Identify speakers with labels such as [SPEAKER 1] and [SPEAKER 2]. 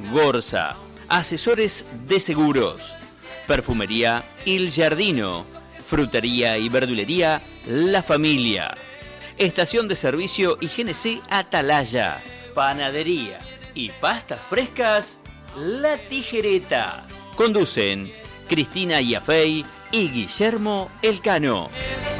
[SPEAKER 1] Gorza, asesores de seguros. Perfumería Il Giardino, frutería y verdulería La Familia. Estación de servicio y GNC Atalaya. Panadería y pastas frescas La Tijereta. Conducen Cristina Iafey y Guillermo Elcano.